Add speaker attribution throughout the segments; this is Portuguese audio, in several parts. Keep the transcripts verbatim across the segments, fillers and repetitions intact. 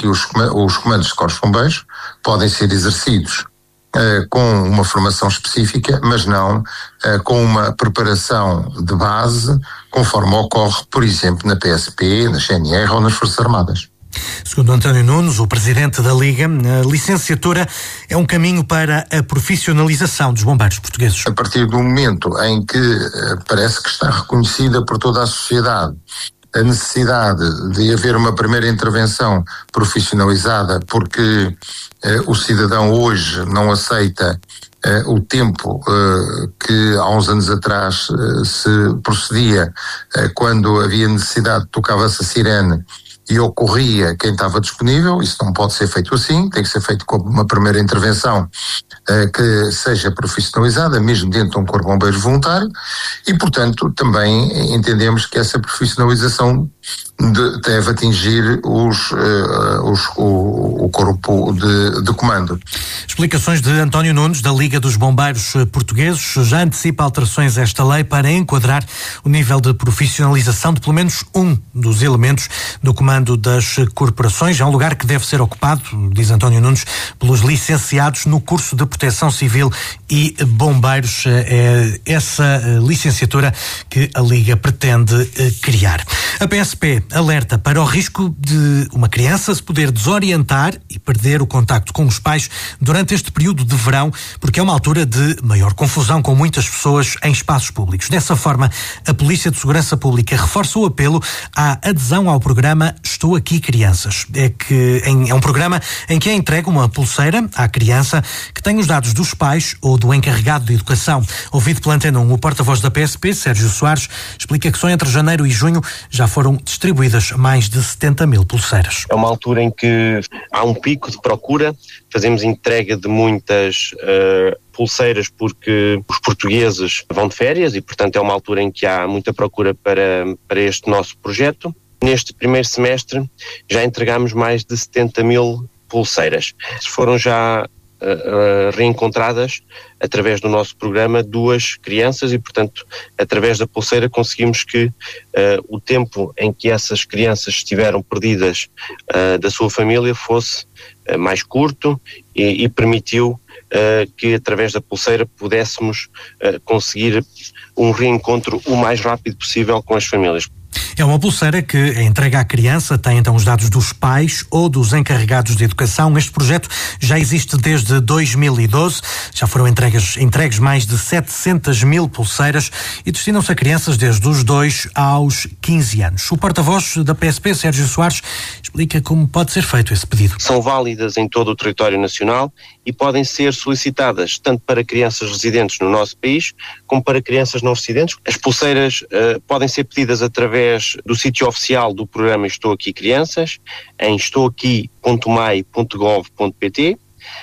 Speaker 1: que os, os comandos de corpos de bombeiros podem ser exercidos Uh, com uma formação específica, mas não uh, com uma preparação de base, conforme ocorre, por exemplo, na P S P, na C N R ou nas Forças Armadas.
Speaker 2: Segundo António Nunes, o presidente da Liga, a licenciatura é um caminho para a profissionalização dos bombeiros portugueses.
Speaker 1: A partir do momento em que uh, parece que está reconhecida por toda a sociedade a necessidade de haver uma primeira intervenção profissionalizada, porque eh, o cidadão hoje não aceita eh, o tempo eh, que há uns anos atrás eh, se procedia eh, quando havia necessidade, tocava-se a sirene e ocorria quem estava disponível. Isso não pode ser feito assim, tem que ser feito com uma primeira intervenção uh, que seja profissionalizada, mesmo dentro de um corpo de bombeiros voluntário, e, portanto, também entendemos que essa profissionalização de, deve atingir os, uh, os, o, o corpo de, de comando.
Speaker 2: Explicações de António Nunes, da Liga dos Bombeiros Portugueses. Já antecipa alterações a esta lei para enquadrar o nível de profissionalização de pelo menos um dos elementos do comando das corporações. É um lugar que deve ser ocupado, diz António Nunes, pelos licenciados no curso de Proteção Civil e Bombeiros. É essa licenciatura que a Liga pretende criar. A P S P alerta para o risco de uma criança se poder desorientar e perder o contacto com os pais durante este período de verão, porque é uma altura de maior confusão com muitas pessoas em espaços públicos. Dessa forma, a Polícia de Segurança Pública reforça o apelo à adesão ao programa Estou Aqui Crianças. É, que, em, é um programa em que é entregue uma pulseira à criança que tem os dados dos pais ou do encarregado de educação. Ouvido pela Antena um, o porta-voz da P S P, Sérgio Soares, explica que só entre janeiro e junho já foram distribuídas mais de setenta mil pulseiras.
Speaker 3: É uma altura em que há um pico de procura, fazemos entrega de muitas uh, pulseiras porque os portugueses vão de férias e, portanto, é uma altura em que há muita procura para, para este nosso projeto. Neste primeiro semestre já entregámos mais de setenta mil pulseiras. Foram já uh, uh, reencontradas através do nosso programa duas crianças e, portanto, através da pulseira conseguimos que uh, o tempo em que essas crianças estiveram perdidas uh, da sua família fosse uh, mais curto e, e permitiu uh, que através da pulseira pudéssemos uh, conseguir um reencontro o mais rápido possível com as famílias.
Speaker 2: É uma pulseira que é entregue à criança, tem então os dados dos pais ou dos encarregados de educação. Este projeto já existe desde dois mil e doze, já foram entregues, entregues mais de setecentas mil pulseiras e destinam-se a crianças desde os dois aos quinze anos. O porta-voz da P S P, Sérgio Soares, explica como pode ser feito esse pedido.
Speaker 3: São válidas em todo o território nacional e podem ser solicitadas tanto para crianças residentes no nosso país como para crianças não residentes. As pulseiras uh, podem ser pedidas através do sítio oficial do programa Estou Aqui Crianças, em estou aqui ponto mai ponto gov ponto pt.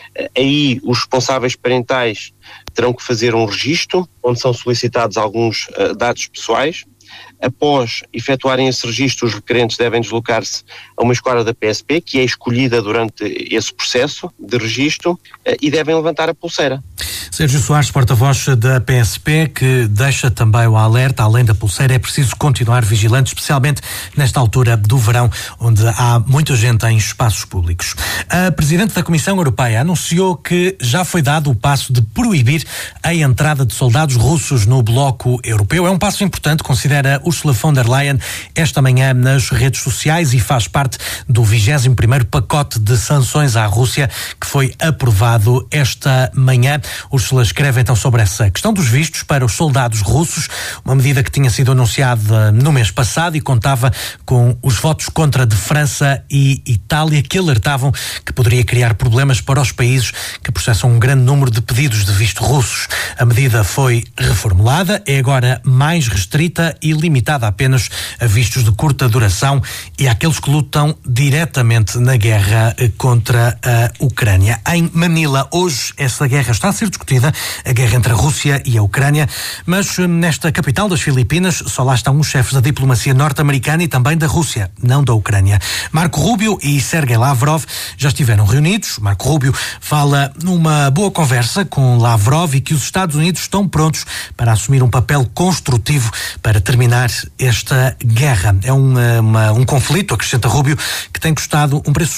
Speaker 3: Aí os responsáveis parentais terão que fazer um registro, onde são solicitados alguns uh, dados pessoais. Após efetuarem esse registro, os requerentes devem deslocar-se a uma escola da P S P, que é escolhida durante esse processo de registro, uh, e devem levantar a pulseira.
Speaker 2: Sérgio Soares, porta-voz da P S P, que deixa também o alerta, além da pulseira, é preciso continuar vigilante, especialmente nesta altura do verão, onde há muita gente em espaços públicos. A Presidente da Comissão Europeia anunciou que já foi dado o passo de proibir a entrada de soldados russos no bloco europeu. É um passo importante, considera Ursula von der Leyen esta manhã nas redes sociais e faz parte do vigésimo primeiro pacote de sanções à Rússia que foi aprovado esta manhã. Ursula escreve então sobre essa questão dos vistos para os soldados russos, uma medida que tinha sido anunciada no mês passado e contava com os votos contra de França e Itália, que alertavam que poderia criar problemas para os países que processam um grande número de pedidos de visto russos. A medida foi reformulada, é agora mais restrita e limitada apenas a vistos de curta duração e àqueles que lutam diretamente na guerra contra a Ucrânia. Em Manila, hoje, essa guerra está a ser discutida, a guerra entre a Rússia e a Ucrânia, mas nesta capital das Filipinas só lá estão os chefes da diplomacia norte-americana e também da Rússia, não da Ucrânia. Marco Rubio e Sergei Lavrov já estiveram reunidos. Marco Rubio fala numa boa conversa com Lavrov e que os Estados Unidos estão prontos para assumir um papel construtivo para terminar esta guerra. É um, uma, um conflito, acrescenta Rubio, que tem custado um preço